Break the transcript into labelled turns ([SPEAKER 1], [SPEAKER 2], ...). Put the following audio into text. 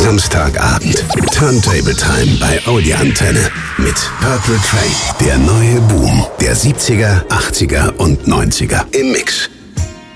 [SPEAKER 1] Samstagabend. Turntable Time bei Audi Antenne. Mit Purple Train. Der neue Boom der 70er, 80er und 90er. Im Mix.